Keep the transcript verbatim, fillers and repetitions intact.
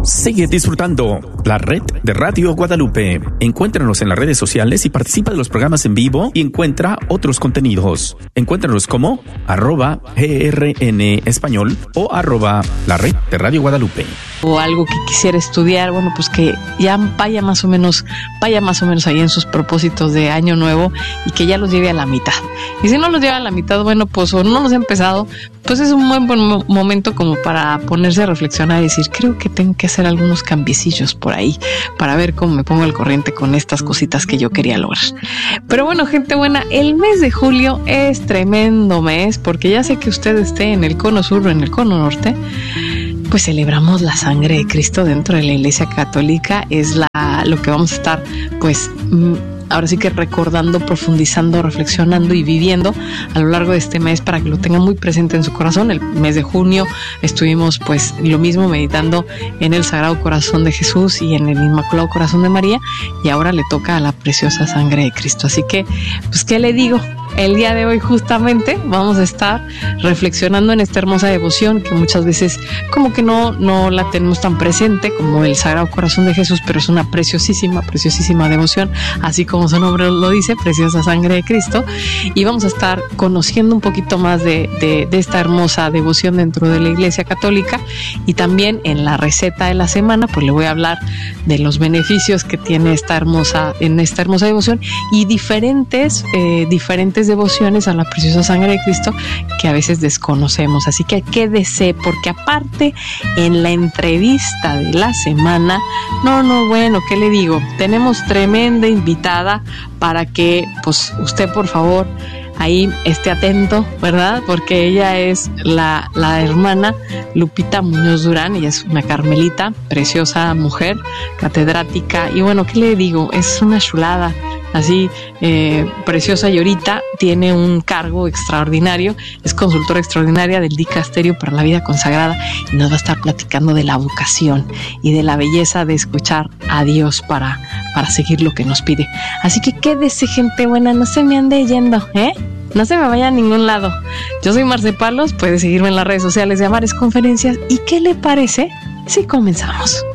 Sigue disfrutando la red de Radio Guadalupe. Encuéntranos en las redes sociales y participa de los programas en vivo y encuentra otros contenidos. Encuéntranos como arroba grn español o arroba la red de Radio Guadalupe. O algo que quisiera estudiar, bueno, pues que ya vaya más o menos, vaya más o menos ahí en sus propósitos de año nuevo y que ya los lleve a la mitad. Y si no los lleva a la mitad, bueno, pues o no los he empezado, pues es un buen, buen momento como para ponerse a reflexionar y decir, creo que tengo que hacer algunos cambiecillos por ahí para ver cómo me pongo al corriente con estas cositas que yo quería lograr. Pero bueno, gente buena, el mes de julio es tremendo mes, porque ya sé que usted esté en el cono sur o en el cono norte, pues celebramos la sangre de Cristo dentro de la Iglesia Católica. Es la, lo que vamos a estar, pues, ahora sí que recordando, profundizando, reflexionando y viviendo a lo largo de este mes para que lo tengan muy presente en su corazón. El mes de junio estuvimos pues lo mismo meditando en el Sagrado Corazón de Jesús y en el Inmaculado Corazón de María, y ahora le toca a la preciosa sangre de Cristo. Así que, pues, ¿qué le digo? El día de hoy justamente vamos a estar reflexionando en esta hermosa devoción que muchas veces como que no, no la tenemos tan presente como el Sagrado Corazón de Jesús, pero es una preciosísima, preciosísima devoción, así como su nombre lo dice, preciosa sangre de Cristo. Y vamos a estar conociendo un poquito más de, de, de esta hermosa devoción dentro de la Iglesia Católica, y también en la receta de la semana pues le voy a hablar de los beneficios que tiene esta hermosa, en esta hermosa devoción, y diferentes, eh, diferentes devociones a la preciosa sangre de Cristo que a veces desconocemos. Así que quédese, porque aparte en la entrevista de la semana, no, no, bueno, ¿qué le digo? Tenemos tremenda invitada para que pues usted por favor ahí esté atento, ¿verdad? Porque ella es la, la hermana Lupita Muñoz Durán. Ella es una carmelita, preciosa mujer, catedrática, y bueno, ¿qué le digo? Es una chulada, así eh, preciosa, y ahorita tiene un cargo extraordinario, es consultora extraordinaria del Dicasterio para la Vida Consagrada, y nos va a estar platicando de la vocación y de la belleza de escuchar a Dios para, para seguir lo que nos pide. Así que quédese, gente buena, no se me ande yendo, ¿eh? No se me vaya a ningún lado. Yo soy Marce Palos, puede seguirme en las redes sociales de Amares Conferencias. ¿Y qué le parece si comenzamos?